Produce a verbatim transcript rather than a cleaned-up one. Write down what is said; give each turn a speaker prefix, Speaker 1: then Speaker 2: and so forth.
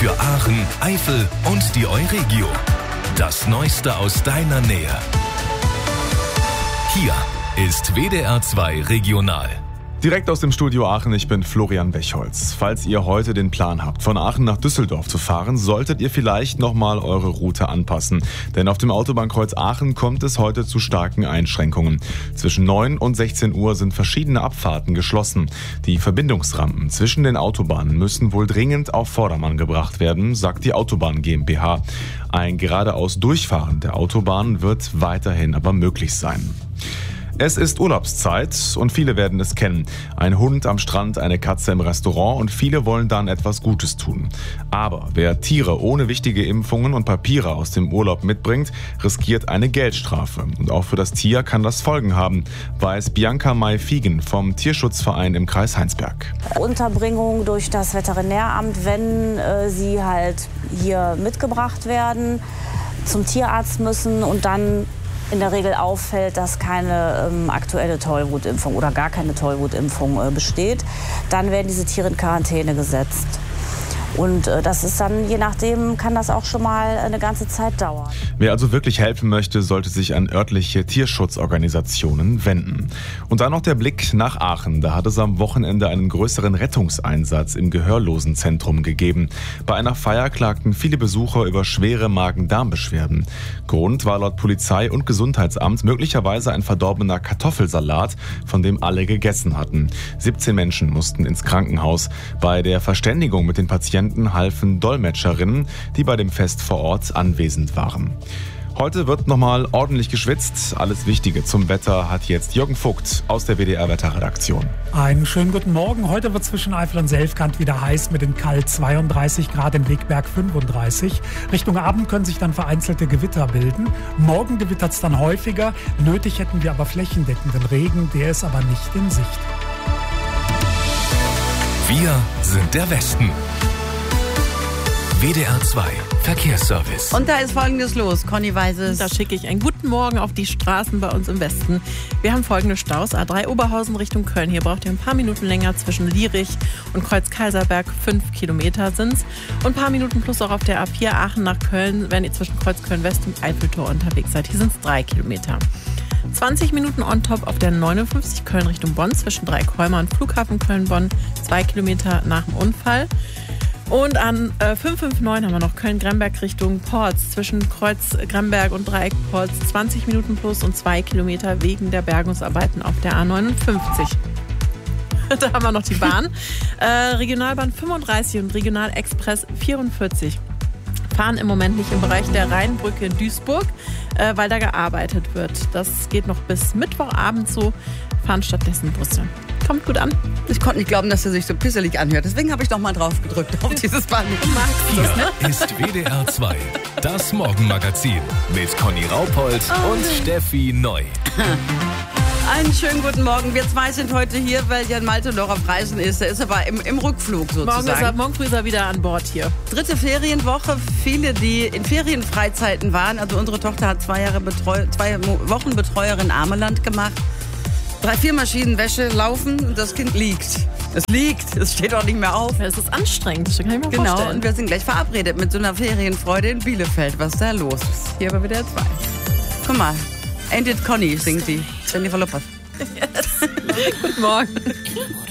Speaker 1: Für Aachen, Eifel und die Euregio. Das Neueste aus deiner Nähe. Hier ist W D R zwei Regional.
Speaker 2: Direkt aus dem Studio Aachen, ich bin Florian Bechholz. Falls ihr heute den Plan habt, von Aachen nach Düsseldorf zu fahren, solltet ihr vielleicht nochmal eure Route anpassen. Denn auf dem Autobahnkreuz Aachen kommt es heute zu starken Einschränkungen. Zwischen neun und sechzehn Uhr sind verschiedene Abfahrten geschlossen. Die Verbindungsrampen zwischen den Autobahnen müssen wohl dringend auf Vordermann gebracht werden, sagt die Autobahn GmbH. Ein geradeaus Durchfahren der Autobahn wird weiterhin aber möglich sein. Es ist Urlaubszeit und viele werden es kennen. Ein Hund am Strand, eine Katze im Restaurant und viele wollen dann etwas Gutes tun. Aber wer Tiere ohne wichtige Impfungen und Papiere aus dem Urlaub mitbringt, riskiert eine Geldstrafe. Und auch für das Tier kann das Folgen haben, weiß Bianca May-Fiegen vom Tierschutzverein im Kreis Heinsberg.
Speaker 3: Unterbringung durch das Veterinäramt, wenn äh, sie halt hier mitgebracht werden, zum Tierarzt müssen und dann in der Regel auffällt, dass keine ähm, aktuelle Tollwutimpfung oder gar keine Tollwutimpfung äh, besteht, dann werden diese Tiere in Quarantäne gesetzt. Und äh, das ist dann, je nachdem, kann das auch schon mal eine ganze Zeit dauern.
Speaker 2: Wer also wirklich helfen möchte, sollte sich an örtliche Tierschutzorganisationen wenden. Und dann noch der Blick nach Aachen. Da hat es am Wochenende einen größeren Rettungseinsatz im Gehörlosenzentrum gegeben. Bei einer Feier klagten viele Besucher über schwere Magen-Darm-Beschwerden. Grund war laut Polizei und Gesundheitsamt möglicherweise ein verdorbener Kartoffelsalat, von dem alle gegessen hatten. siebzehn Menschen mussten ins Krankenhaus. Bei der Verständigung mit den Patienten halfen Dolmetscherinnen, die bei dem Fest vor Ort anwesend waren. Heute wird nochmal ordentlich geschwitzt. Alles Wichtige zum Wetter hat jetzt Jürgen Vogt aus der W D R-Wetterredaktion.
Speaker 4: Einen schönen guten Morgen. Heute wird zwischen Eifel und Selfkant wieder heiß mit den Kalt zweiunddreißig Grad, im Wegberg fünfunddreißig. Richtung Abend können sich dann vereinzelte Gewitter bilden. Morgen gewittert es dann häufiger. Nötig hätten wir aber flächendeckenden Regen, der ist aber nicht in Sicht.
Speaker 1: Wir sind der Westen. W D R zwei Verkehrsservice.
Speaker 5: Und da ist Folgendes los. Conny weiß es.
Speaker 6: Da schicke ich einen guten Morgen auf die Straßen bei uns im Westen. Wir haben folgende Staus. A drei Oberhausen Richtung Köln. Hier braucht ihr ein paar Minuten länger zwischen Lierich und Kreuz-Kaiserberg. Fünf Kilometer sind's. Und ein paar Minuten plus auch auf der A vier Aachen nach Köln, wenn ihr zwischen Kreuz-Köln-West und Eiffeltor unterwegs seid. Hier sind's drei Kilometer. zwanzig Minuten on top auf der neunundfünfzig Köln Richtung Bonn zwischen Dreieckholmer und Flughafen Köln-Bonn. Zwei Kilometer nach dem Unfall. Und an äh, fünf fünf neun haben wir noch Köln-Gremberg Richtung Porz zwischen Kreuz-Gremberg und Dreieck-Porz. zwanzig Minuten plus und zwei Kilometer wegen der Bergungsarbeiten auf der A neunundfünfzig. Da haben wir noch die Bahn. äh, Regionalbahn fünfunddreißig und Regionalexpress vierundvierzig. Fahren im Moment nicht im Bereich der Rheinbrücke in Duisburg, äh, weil da gearbeitet wird. Das geht noch bis Mittwochabend so. Fahren stattdessen Busse. Kommt gut an.
Speaker 5: Ich konnte nicht glauben, dass er sich so pisselig anhört. Deswegen habe ich noch mal drauf gedrückt auf dieses Band.
Speaker 1: Hier ist W D R zwei, das Morgenmagazin mit Conny Raupold
Speaker 5: oh.
Speaker 1: und Steffi Neu.
Speaker 5: Einen schönen guten Morgen. Wir zwei sind heute hier, weil Jan Malte noch auf Reisen ist. Er ist aber im, im Rückflug sozusagen.
Speaker 6: Morgen, ist er, morgen früh ist er wieder an Bord hier.
Speaker 5: Dritte Ferienwoche. Viele, die in Ferienfreizeiten waren. Also unsere Tochter hat zwei, Jahre Betreu- zwei Wochen Betreuerin Ameland gemacht. Drei, vier Maschinen Wäsche laufen und das Kind liegt. Es liegt, es steht auch nicht mehr auf.
Speaker 6: Ja, es ist anstrengend, das kann ich mir
Speaker 5: genau,
Speaker 6: vorstellen.
Speaker 5: Genau, und wir sind gleich verabredet mit so einer Ferienfreude in Bielefeld, was da los ist. Hier bei W D R zwei. Guck mal, Ain't It Conny singt die. Jennifer Lopez.
Speaker 6: Yes. Guten Morgen.